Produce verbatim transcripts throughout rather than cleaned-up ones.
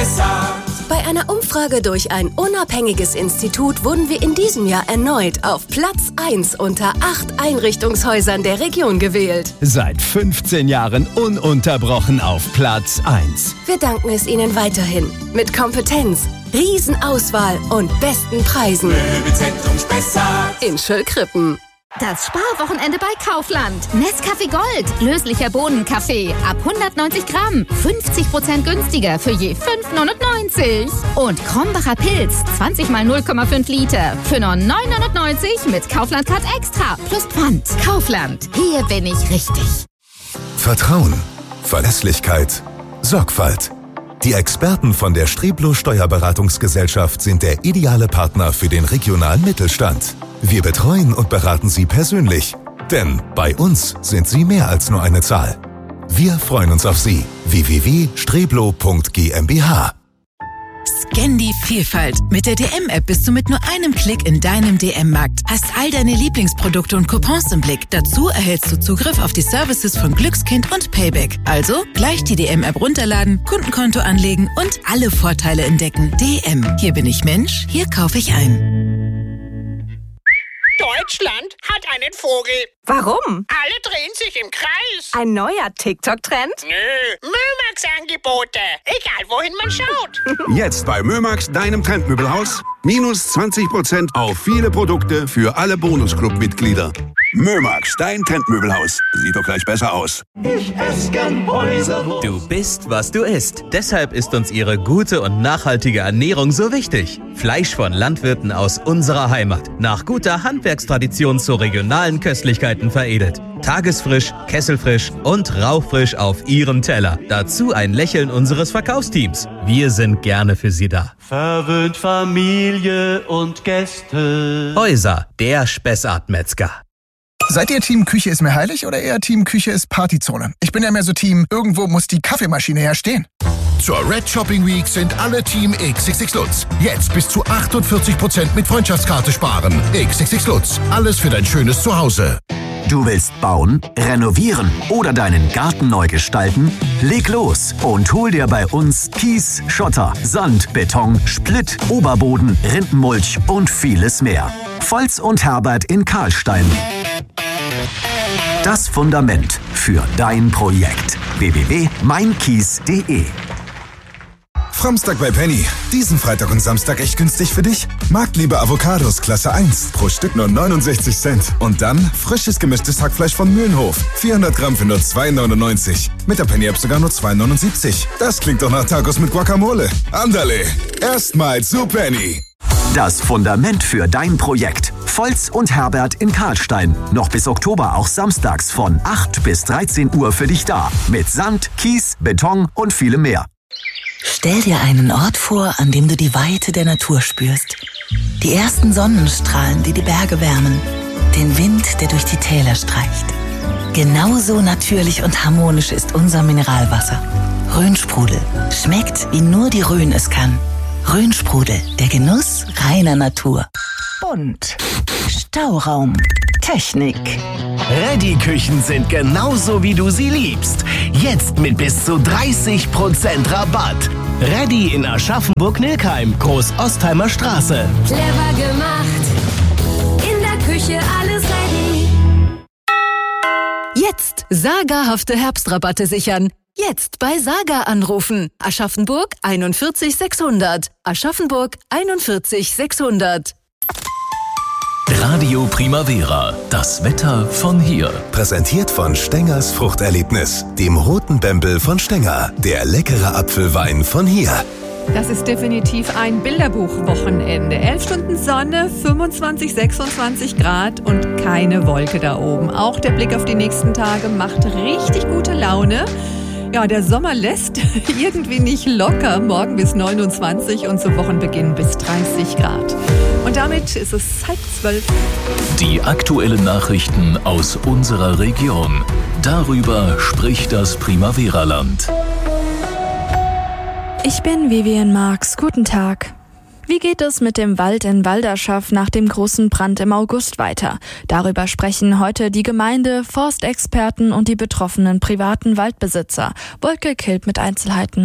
besser. Bei einer Umfrage durch ein unabhängiges Institut wurden wir in diesem Jahr erneut auf Platz eins unter acht Einrichtungshäusern der Region gewählt. Seit fünfzehn Jahren ununterbrochen auf Platz eins. Wir danken es Ihnen weiterhin. Mit Kompetenz, Riesenauswahl und besten Preisen. Möbelzentrum Spessart In Schöllkrippen. Das Sparwochenende bei Kaufland. Nescafé Gold. Löslicher Bohnenkaffee. Ab hundertneunzig Gramm. fünfzig Prozent günstiger für je fünf neunundneunzig. Und Krombacher Pilz. zwanzig mal null Komma fünf Liter. Für nur neun neunundneunzig mit Kaufland Card Extra. Plus Pfand. Kaufland. Hier bin ich richtig. Vertrauen, Verlässlichkeit, Sorgfalt. Die Experten von der Streblo Steuerberatungsgesellschaft sind der ideale Partner für den regionalen Mittelstand. Wir betreuen und beraten Sie persönlich, denn bei uns sind Sie mehr als nur eine Zahl. Wir freuen uns auf Sie. w w w punkt streblo punkt g m b h. Scan die Vielfalt. Mit der D M-App bist du mit nur einem Klick in deinem D M-Markt. Hast all deine Lieblingsprodukte und Coupons im Blick. Dazu erhältst du Zugriff auf die Services von Glückskind und Payback. Also gleich die D M-App runterladen, Kundenkonto anlegen und alle Vorteile entdecken. D M. Hier bin ich Mensch, hier kaufe ich ein. Deutschland hat einen Vogel. Warum? Alle drehen sich im Kreis. Ein neuer TikTok-Trend? Nö, Mömax-Angebote. Egal, wohin man schaut. Jetzt bei Mömax, deinem Trendmöbelhaus. Minus zwanzig Prozent auf viele Produkte für alle Bonusclub-Mitglieder. Mömax, dein Trendmöbelhaus. Sieht doch gleich besser aus. Ich esse gern Häuserwurst. Du bist, was du isst. Deshalb ist uns ihre gute und nachhaltige Ernährung so wichtig. Fleisch von Landwirten aus unserer Heimat. Nach guter Handwerkstradition zu regionalen Köstlichkeiten veredelt. Tagesfrisch, kesselfrisch und rauchfrisch auf ihrem Teller. Dazu ein Lächeln unseres Verkaufsteams. Wir sind gerne für Sie da. Verwöhnt Familie und Gäste. Häuser, der Spessart-Metzger. Seid ihr Team Küche ist mir heilig oder eher Team Küche ist Partyzone? Ich bin ja mehr so Team, irgendwo muss die Kaffeemaschine herstehen. Zur Red Shopping Week sind alle Team X X X Lutz. Jetzt bis zu achtundvierzig Prozent mit Freundschaftskarte sparen. X X X Lutz. Alles für dein schönes Zuhause. Du willst bauen, renovieren oder deinen Garten neu gestalten? Leg los und hol dir bei uns Kies, Schotter, Sand, Beton, Splitt, Oberboden, Rindenmulch und vieles mehr. Volz und Herbert in Karlstein. Das Fundament für dein Projekt. w w w punkt mein kies punkt de Framstag bei Penny. Diesen Freitag und Samstag echt günstig für dich? Marktliebe Avocados Klasse eins. Pro Stück nur neunundsechzig Cent. Und dann frisches gemischtes Hackfleisch von Mühlenhof. vierhundert Gramm für nur zwei neunundneunzig. Mit der Penny-App sogar nur zwei neunundsiebzig. Das klingt doch nach Tacos mit Guacamole. Andale. Erstmals zu Penny. Das Fundament für dein Projekt. Volz und Herbert in Karlstein. Noch bis Oktober auch samstags von acht bis dreizehn Uhr für dich da. Mit Sand, Kies, Beton und vielem mehr. Stell dir einen Ort vor, an dem du die Weite der Natur spürst. Die ersten Sonnenstrahlen, die die Berge wärmen. Den Wind, der durch die Täler streicht. Genauso natürlich und harmonisch ist unser Mineralwasser. Rhönsprudel. Schmeckt, wie nur die Rhön es kann. Rhönsprudel, der Genuss reiner Natur. Bunt. Stauraum. Technik. Ready-Küchen sind genauso, wie du sie liebst. Jetzt mit bis zu dreißig Prozent Rabatt. Ready in Aschaffenburg-Nilkheim, Groß-Ostheimer Straße. Clever gemacht. In der Küche alles ready. Jetzt sagerhafte Herbstrabatte sichern. Jetzt bei Saga anrufen. Aschaffenburg einundvierzig sechshundert. Aschaffenburg einundvierzig sechshundert. Radio Primavera, das Wetter von hier. Präsentiert von Stengers Fruchterlebnis, dem roten Bembel von Stenger, der leckere Apfelwein von hier. Das ist definitiv ein Bilderbuch-Wochenende. Elf Stunden Sonne, fünfundzwanzig, sechsundzwanzig Grad und keine Wolke da oben. Auch der Blick auf die nächsten Tage macht richtig gute Laune. Ja, der Sommer lässt irgendwie nicht locker. Morgen bis neunundzwanzig und zu Wochenbeginn bis dreißig Grad. Und damit ist es halb zwölf. Die aktuellen Nachrichten aus unserer Region. Darüber spricht das Primavera-Land. Ich bin Vivian Marx. Guten Tag. Wie geht es mit dem Wald in Walderschaff nach dem großen Brand im August weiter? Darüber sprechen heute die Gemeinde, Forstexperten und die betroffenen privaten Waldbesitzer. Wolke Kilp mit Einzelheiten.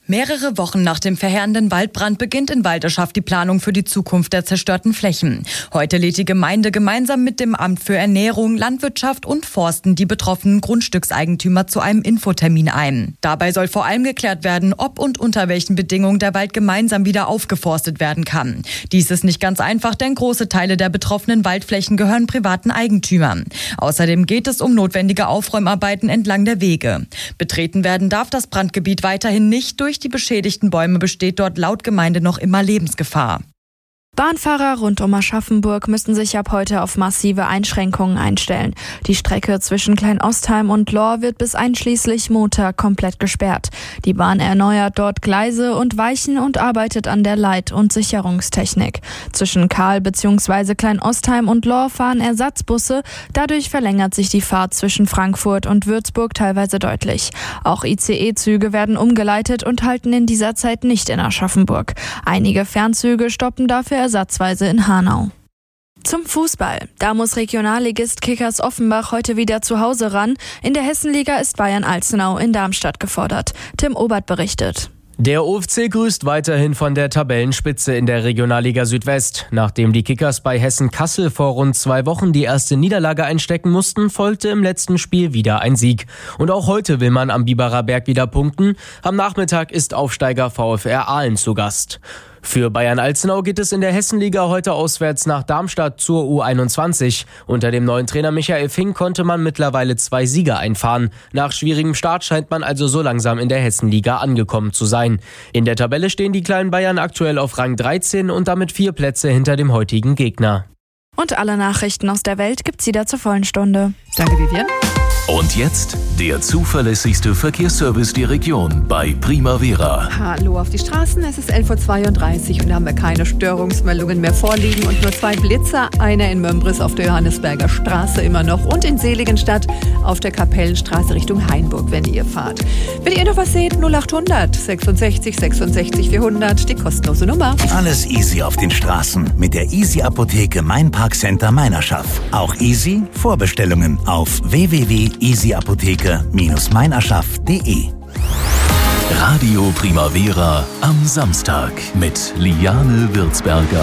Mehrere Wochen nach dem verheerenden Waldbrand beginnt in Walderschaft die Planung für die Zukunft der zerstörten Flächen. Heute lädt die Gemeinde gemeinsam mit dem Amt für Ernährung, Landwirtschaft und Forsten die betroffenen Grundstückseigentümer zu einem Infotermin ein. Dabei soll vor allem geklärt werden, ob und unter welchen Bedingungen der Wald gemeinsam wieder aufgeforstet werden kann. Dies ist nicht ganz einfach, denn große Teile der betroffenen Waldflächen gehören privaten Eigentümern. Außerdem geht es um notwendige Aufräumarbeiten entlang der Wege. Betreten werden darf das Brandgebiet weiterhin nicht. Durch die beschädigten Bäume besteht dort laut Gemeinde noch immer Lebensgefahr. Bahnfahrer rund um Aschaffenburg müssen sich ab heute auf massive Einschränkungen einstellen. Die Strecke zwischen Kleinostheim und Lohr wird bis einschließlich Montag komplett gesperrt. Die Bahn erneuert dort Gleise und Weichen und arbeitet an der Leit- und Sicherungstechnik. Zwischen Kahl bzw. Kleinostheim und Lohr fahren Ersatzbusse. Dadurch verlängert sich die Fahrt zwischen Frankfurt und Würzburg teilweise deutlich. Auch I C E-Züge werden umgeleitet und halten in dieser Zeit nicht in Aschaffenburg. Einige Fernzüge stoppen dafür ersatzweise in Hanau. Zum Fußball. Da muss Regionalligist Kickers Offenbach heute wieder zu Hause ran. In der Hessenliga ist Bayern Alzenau in Darmstadt gefordert. Tim Obert berichtet. Der O F C grüßt weiterhin von der Tabellenspitze in der Regionalliga Südwest. Nachdem die Kickers bei Hessen Kassel vor rund zwei Wochen die erste Niederlage einstecken mussten, folgte im letzten Spiel wieder ein Sieg. Und auch heute will man am Biberer Berg wieder punkten. Am Nachmittag ist Aufsteiger VfR Aalen zu Gast. Für Bayern Alzenau geht es in der Hessenliga heute auswärts nach Darmstadt zur U einundzwanzig. Unter dem neuen Trainer Michael Fink konnte man mittlerweile zwei Siege einfahren. Nach schwierigem Start scheint man also so langsam in der Hessenliga angekommen zu sein. In der Tabelle stehen die kleinen Bayern aktuell auf Rang dreizehn und damit vier Plätze hinter dem heutigen Gegner. Und alle Nachrichten aus der Welt gibt's wieder zur vollen Stunde. Danke, Vivian. Und jetzt der zuverlässigste Verkehrsservice der Region bei Primavera. Hallo auf die Straßen, es ist elf Uhr zweiunddreißig und da haben wir keine Störungsmeldungen mehr vorliegen und nur zwei Blitzer, einer in Mömbris auf der Johannesberger Straße immer noch und in Seligenstadt auf der Kapellenstraße Richtung Hainburg, wenn ihr fahrt. Wenn ihr noch was seht, null achthundert sechsundsechzig sechsundsechzig vierhundert, die kostenlose Nummer. Alles easy auf den Straßen mit der Easy Apotheke Mein Parkcenter Meinerschaft. Auch easy Vorbestellungen auf w w w punkt easy apotheke Bindestrich meinerschaft punkt de. Radio Primavera am Samstag mit Liane Würzberger.